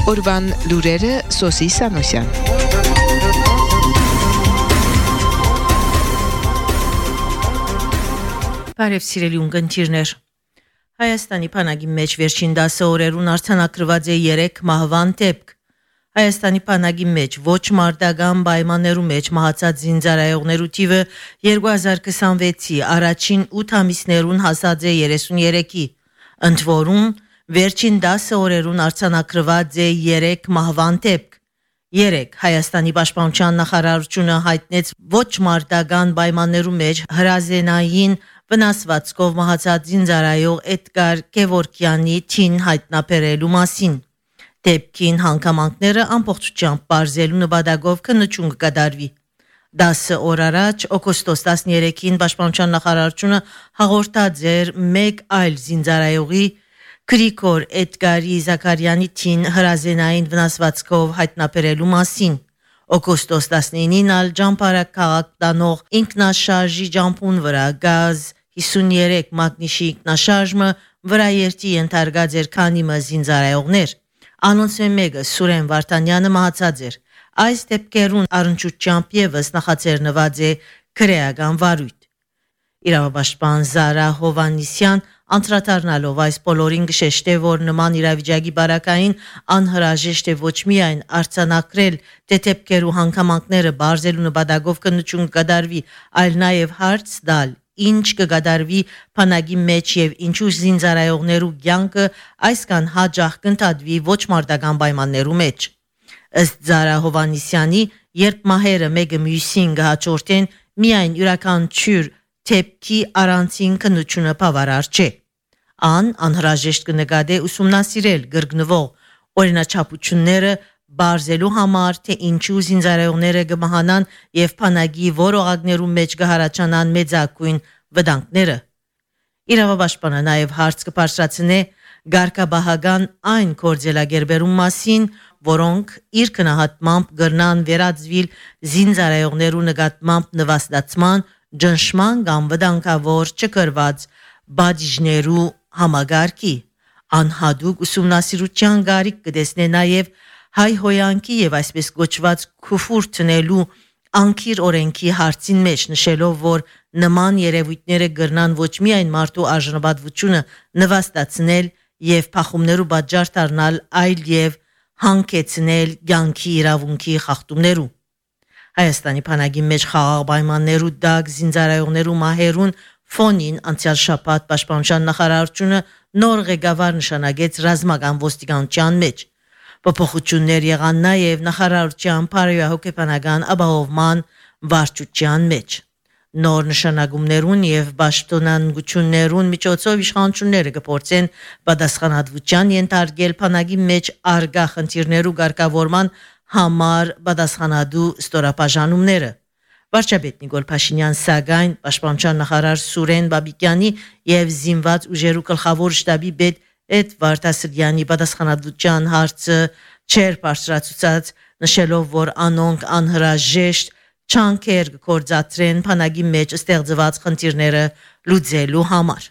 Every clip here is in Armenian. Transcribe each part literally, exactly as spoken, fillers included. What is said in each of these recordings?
Օրվան լուրերը Սոսի Սանոսյան։ Բարև սիրելի ունկնդիրներ։ Հայաստանի բանակի մեջ վերջին դասը օրերուն արձանագրված է երեք մահվան դեպք։ Հայաստանի բանակի մեջ ոչ մարտական պայմաններու մեջ մահացած զինծառայողներու թիվը երկու հազար քսանվեցի առաջին ութ ամիսներուն հասած է երեսուներեքի, ընդ որում վերջին դասը օրերուն արձանագրված է երեք մահվան դեպք։ Երեք Հայաստանի պաշտպանության նախարարությունը հայտնեց ոչ մարտական պայմաններու մեջ հրազենային վնասվածքով մահացած զինծառայող Էդգար Գևորգյանի թին հայտնաբերելու մասին։ Դեպքին հանգամանքները ամբողջությամբ բարձելու նպատակով քննություն կկատարվի։ Դասը օր առաջ օգոստոս տասներեքին պաշտպանության նախարարությունը հաղորդած էր մեկ այլ զինծառայողի Գրիգոր Էդգարի Զաքարյանի թին հրազենային վնասվածքով հայտնաբերելու մասին։ Օգոստոս տասնինին ալ Ջամփարակ քաղաք տանող ինքնաշարժի ջամփուն վրա գազ հիսուներեք մագնիշի ինքնաշարժը վրա երթի ենթարկած էր քանի մը զինծառայողներ։ Անոնց մեկը Սուրեն Վարդանյանը մահացած էր։ Այս դեպքերուն առնչությամբ եւս նախաձեռնված է քրեական վարույթ։ Իրավապաշտպան Զարա Հովանիսյան անդրադառնալով այս բոլորին գշեշտե, որ նման իրավիճակի բարակային անհրաժեշտ է ոչ միայն արձանագրել թե դեպքերու հանգամանքները բարձելու նպատակով քննություն կկատարվի, այլ նաև հարց տալ ինչ կգադարվի բանակի մեջ եւ ինչու զինծառայողներու կյանքը այսքան հաջող կընդհատվի ոչ մարտական պայմաններու մեջ։ Ըստ Զարա Հովանիսյանի, երբ մահերը մեկը մյուսին կհաջորդեն, միայն յուրաքանչյուր դեպքի առանցին քննությունը բավարար չէ։ Ան անհրաժեշտ կնկատի ուսումնասիրել գրգնվող օրինաչափությունները բարձելու համար, թե ինչու զինծառայողները կմահանան եւ բանակի որողակներու մեջ կհարաճանան մեծակույն վտանգները։ Իրավապաշտպանը նաեւ հարց կբարձրացնե գարկաբահական այն կորձելագերբերում մասին, որոնք իր քնահատմամբ գրնան վերածվիլ զինծառայողներու նկատմամբ նվաստացման, ջնշման կամ վտանգավոր չկրված բաժներու համագարկի։ Անհատուկ ուսումնասիրության գարիք կտեսնե նաեւ հայ հոյանքի եւ այսպես կոչված քուֆուր տնելու անկիր օրենքի հարցին մեջ, նշելով, որ նման երևույթները գրնան ոչ միայն մարդու արժանապատվությունը նվաստացնել եւ փախումներու պատճառ դառնալ, այլ եւ հանգեցնել կյանքի իրավունքի խախտումներու։ Հայաստանի բանակի մեջ խաղաղ պայմաններու դակ զինծառայողներու մահերուն ֆոնին անցյալ շաբաթ պաշտպանության նախարարությունը նոր ղեկավար նշանակեց ռազմական ոստիկանության մեջ։ Փոփոխություններ եղան նաև նախարարության բարոյահոգեբանական ապահովման վարչության մեջ։ Նոր նշանակումներուն եւ պաշտոնանկություններուն միջոցով իշխանությունները կփորձեն պատասխանատվության ենթարկել բանակի մեջ արգա խնդիրներու ղեկավարման համար պատասխանատու ստորաբաժանումները։ Վարչապետ Նիկոլ Փաշինյան սակայն պաշտպանության նախարար Սուրեն Բաբիկյանի եւ զինված ուժերու գլխավոր շտաբի պետ Էդվարդ Ասրյանի պատասխանատվության հարցը չեր բարձրացուցած, նշելով, որ անոնք անհրաժեշտ չանքեր կործածրեն բանակի մեջ ստեղծված խնդիրները լուծելու համար։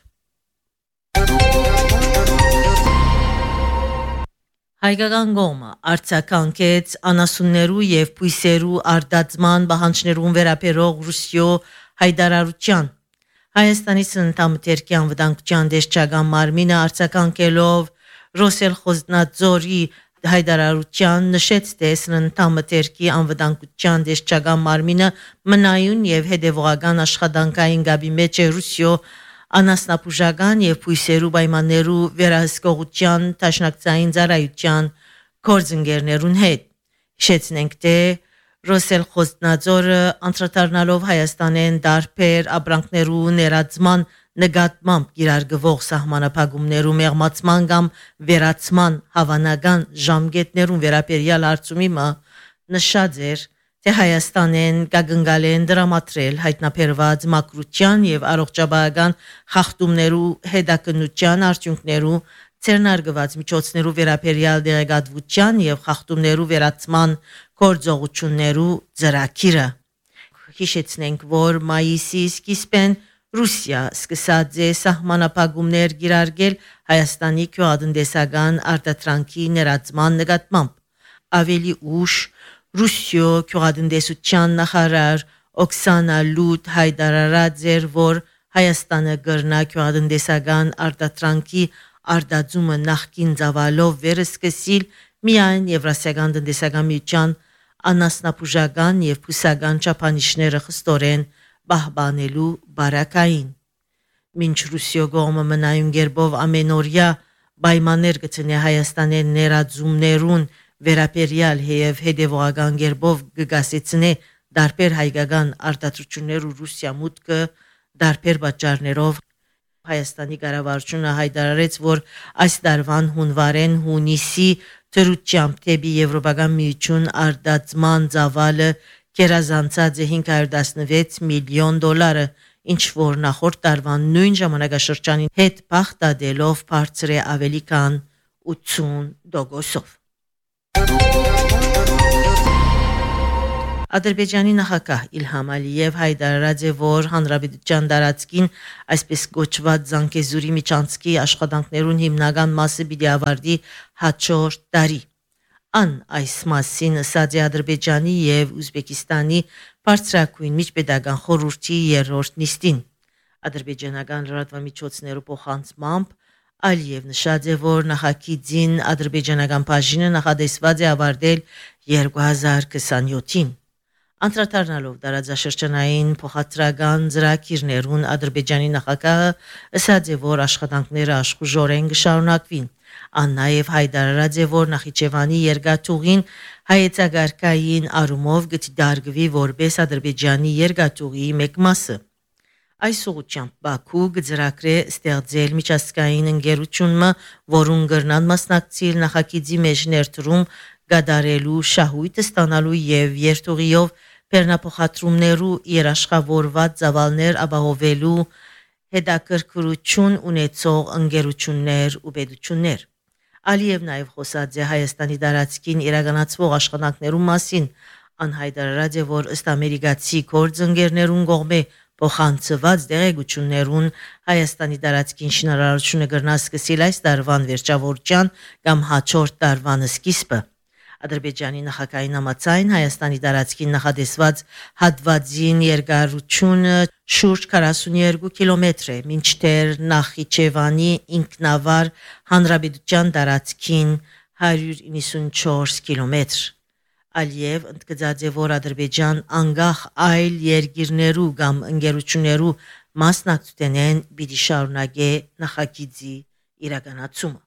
Հայկական կողմը արձագանքեց անասուններու եւ բույսերու արտադրման պահանջներուն վերաբերող Ռուսիո հայտարարության։ Հայաստանի սննդամթերքի անվտանգության դեսչական մարմինը արձագանքելով Ռոսելխոզնաձորի հայտարարության նշեց, թե սննդամթերքի անվտանգության դեսչական մարմինը մնայուն եւ հետեւողական աշխատանքային գաբի մեջ է Ռուսիո անասնապուժական եւ բույսերու պայմաններու վերահսկողության տաշնակցային ծառայության կորձընկերներուն հետ։ Հիշեցնենք, թե Ռոսելխոզնաձորը անդրադառնալով Հայաստանեն դարբեր ապրանքներու ներածման նկատմամբ կիրարգվող սահմանափակումներու մեղմացման կամ վերացման հավանական ժամկետներուն վերաբերյալ հարցումի մը նշած էր, թե Հայաստանեն կգնգալեն դրամատրել հայտնաբերված մակրության եւ առողջապահական խախտումներու հետաքննության արդյունքներու ցերնարգված միջոցներու վերաբերյալ դեղեկատվության եւ խախտումներու վերացման գործողություններու ծրագիրը։ Հիշեցնենք, որ մայիսի սկիզբեն Ռուսիա սկսած է սահմանափակումներ գիրարգել Հայաստանի գյուղատնտեսական արտադրանքի ներածման նկատմամբ։ Ավելի ուշ Ռուսիո գյուղատնտեսության նախարար Օքսանա Լուտ հայտարարած էր, որ Հայաստանը կրնա գյուղատնտեսական արտադրանքի արտադրումը նախկին ծավալով վերսկսիլ միայն Եվրասիական տնտեսական միության անասնապուժական եւ փուսական չափանիշները խստորեն պահպանելու բարակային։ Մինչ Ռուսիո կողմը մնայուն գերբով ամենօրյա պայմաններ գտնի Հայաստանի ներածումներուն վերապերյալ եւ հետեւողական գերբով կգասեցնե դարբեր հայկական արտադրություններ ու Ռուսիա մուտքը դարբեր պատճառներով Հայաստանի կառավարությունը հայտարարեց, որ այս տարվան հունվարեն հունիսի թրուճամբ դեպի Եվրոպական միություն արտադրման ծավալը գերազանցած է հինգ հարյուր տասնվեց միլիոն դոլարը, ինչ որ նախորդ տարվան նույն ժամանակաշրջանի հետ բախտադելով բարձր է ավելի քան ութսուն տոկոսով։ Ադրբեջանի նախագահ Իլհամ Ալիև հայտարարած է, որ հանրապետության տարածքին այսպես կոչված Զանգեզուրի միջանցքի աշխատանքներուն հիմնական մասը պիտի ավարտի հաջորդ տարի։ Ան այս մասին ասաց է Ադրբեջանի եւ Ուզբեկիստանի բարձրակույն միջպետական խորհրդի երրորդ նիստին։ Ադրբեջանական լրատվամիջոցներու փոխանցմամբ Ալիև նշած է, որ նախագիծին ադրբեջանական բաժինը նախադեсված է ավարտել երկու հազար քսանյոթին։ Անդրադառնալով տարածաշրջանային փոխադրական ծրագիրներուն Ադրբեջանի նախագահը ասաց է, որ աշխատանքները աշխուժորեն կշարունակվին։ Ան նաև հայտարարած է, որ Նախիջևանի երկաթուղին հայեցակարգային առումով կդարգվի որպես Ադրբեջանի երկաթուղիի մեկ մասը։ Այս ուղղությամբ Բաքու կձեռագրե ստեղծել միջազգային ընկերությունը, որուն կրնան մասնակցել նախագիծի մեջ ներդրում կատարելու շահույթը ստանալու եւ երթուղիով բեռնափոխադրումներու երաշխավորված ծավալներ ապահովելու հետաքրքրություն ունեցող ընկերություններ ու պետություններ։ Ալիև նաև խոսած է Հայաստանի տարածքին իրականացվող աշխատանքներու մասին, անհայտարարած է, որ ըստ ամերիկացի գործընկերներուն կողմէ փոխանցված դեղեցություններուն Հայաստանի տարածքին շինարարությունը կրնա սկսել այս տարվան վերջավորության կամ հաջորդ տարվան սկիզբը։ Ադրբեջանի նախագահի համաձայն Հայաստանի տարածքին նախադեсված հատվածին երկարությունը շուրջ քառասունյոթ կիլոմետր է, մինչդեռ Նախիջևանի ինքնավար հանրապետության տարածքին հարյուր իննսունչորս կիլոմետր։ Ալիև ընդգծած է, որ Ադրբեջան անգախ այլ երկիրներու կամ ընկերություններու մասնակցութենեն պիտի շարունակե նախագիծի իրականացումը։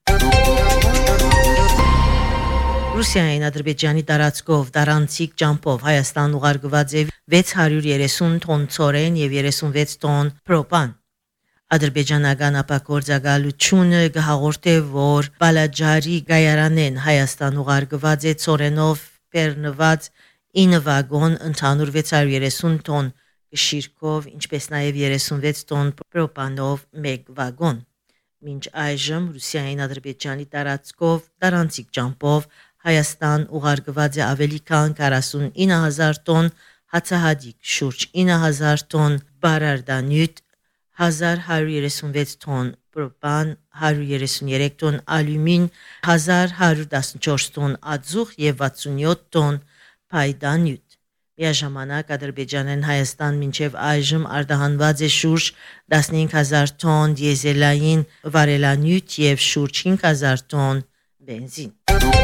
Ռուսիային Ադրբեջանի տարածքով տարանցիկ ճամփով Հայաստան ուղարկված է վեց հարյուր երեսուն տոն ցորեն եւ երեսունվեց տոն պրոպան։ Ադրբեջանական ապագործակալությունը կհաղորդե, որ Բալաջարի գայարանեն Հայաստան ուղարկված է ցորենով բեռնված ինը վագոն ընդհանուր վեց հարյուր երեսուն տոն գշիրքով, ինչպես նաև երեսունվեց տոն պրոպանով մեկ վագոն։ Մինչ այժմ Ռուսիային Ադրբեջանի տարածքով տարանցիկ ճամփով Հայաստան ուղարկված է ավելի քան քառասունինը հազար տոն հացահատիկ, շուրջ ինը հազար տոն բարարդանյութ, հազար հարյուր երեսունվեց տոն պրոպան, հարյուր երեսունյոթ տոն ալյումին, հազար հարյուր տասնչորս տոն ածուխ եւ վաթսունյոթ տոն փայդանյութ։ Միաժամանակ Ադրբեջանեն Հայաստան մինչև այժմ արտահանված է շուրջ տասնհինգ հազար տոն դիեզելային վարելանյութ եւ շուրջ հինգ հազար տոն բենզին։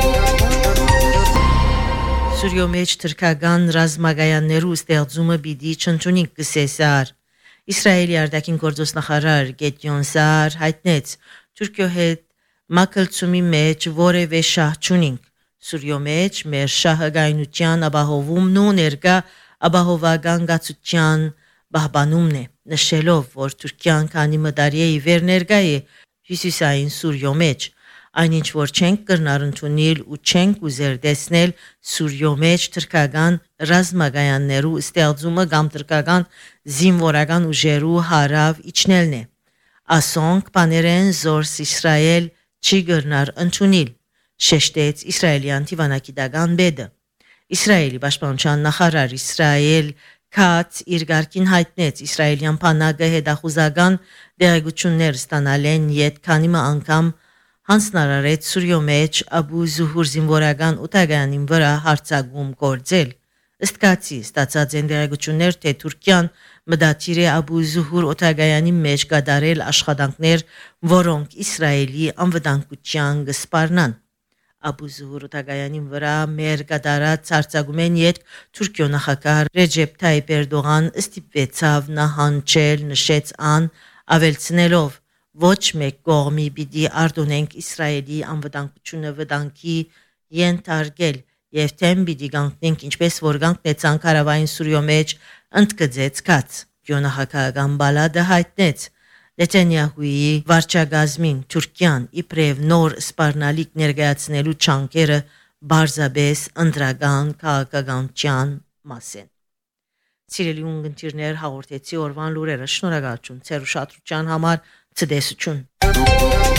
Սուրիո մեջ թրքական ռազմագայաններու ստեղծումը պիտի չընդունի կսեսար։ Իսրայելի արտաքին գործոս նախարար Գեդիոն Սար հայտնեց Թուրքիո հետ մակլցումի մեջ որևէ շահ չունենք։ Սուրիո մեջ մեր շահագայնության ապահովումն ու ներկա ապահովական գացության պահպանումն է, նշելով, որ Թուրքիան քանի մտարի է վեր ներկա է հյուսիսային Սուրիո մեջ, այնինչ որ չենք կրնար ընդունել ու չենք ուզեր տեսնել Սուրիո մեջ թրքական ռազմագայաններու ստեղծումը կամ թրքական զինվորական ուժերու հարավ իջնելն է։ Ասոնք բաներեն զորս Իսրայել չի կրնար ընդունել, շեշտեց իսրայելյան դիվանագիտական բեդը։ Իսրայելի պաշտպանության նախարար Իսրայել Քաց իր գարկին հայտնեց իսրայելյան բանակը հետախուզական դեղեցություններ ստանալ են յետ քանի անգամ հանձնարարեց Սուրիո մեջ Աբու Զուհուր զինվորական օտարյանին վրա հարձակում գործել ըստ կացի ստացած են դեղեցություններ թե Թուրքիան մտադիր է Աբու Զուհուր օտարյանի մեջ կատարել աշխատանքներ որոնք Իսրայելի անվտանգության կսպառնան Աբու Զուհուր օտարյանին վրա մեր կատարած հարձակումեն յետ Թուրքիո նախագահ Ռեջեփ Թայիփ Էրդողան ստիպեցավ նահանջել նշեց ան ավելցնելով ոչ մեկ կողմի պիտի արտոնենք Իսրայելի անվտանգությունը վտանգի ենթարկել եւ թեմ պիտի գանքնենք ինչպես որ գանքնեցան Կարավային Սուրիո մեջ ընդգծեց կաց Գյոնահակական բալադը հայտնեց Նեթանյահուի վարչագազմին Թուրքիան իբրև նոր սպառնալիք ներկայացնելու չանքերը բարձաբես ընդրական քաղաքականության մասեն Սիրելի ունգընտիրներ հաղորդեցի օրվան լուրերը շնորհակալություն ցեր ուշադրության համար ցտեսություն